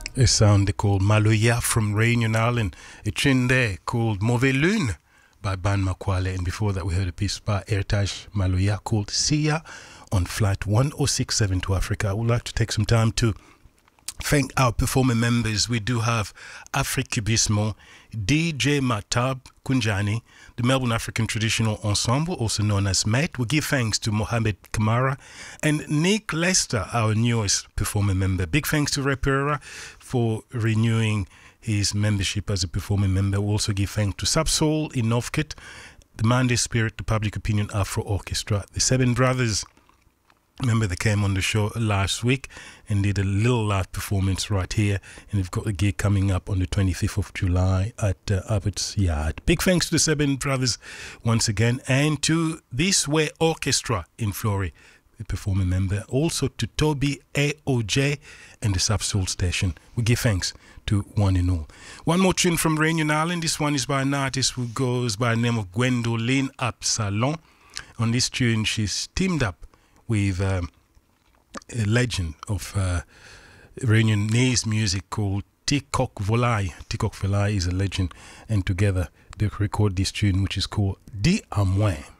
A sound they called Maloya from Réunion Island. A tune there called Mauvais Lune by Ban Makwale. And before that, we heard a piece by Heritage Maloya called Sia on flight 1067 to Africa. I would like to take some time to thank our performer members. We do have Africubismo, DJ Matab Kunjani, the Melbourne African Traditional Ensemble, also known as MET. We give thanks to Mohamed Kamara and Nick Lester, our newest performer member. Big thanks to Ray Pereira for renewing his membership as a performer member. We also give thanks to Subsoul in Northcote, the Monday Spirit, the Public Opinion Afro Orchestra, the Seven Brothers. Remember, they came on the show last week and did a little live performance right here. And they've got a gig coming up on the 25th of July at Abbott's Yard. Big thanks to the Seven Brothers once again. And to This Way Orchestra in Flory, the performer member. Also to Toby AOJ and the Subsoul Station. We give thanks to one and all. One more tune from Réunion Island. This one is by an artist who goes by the name of Gwendoline Absalon. On this tune, she's teamed up with a legend of Réunionnais music called Tikok Volai. Tikok Volai is a legend, and together they record this tune which is called Di à moi.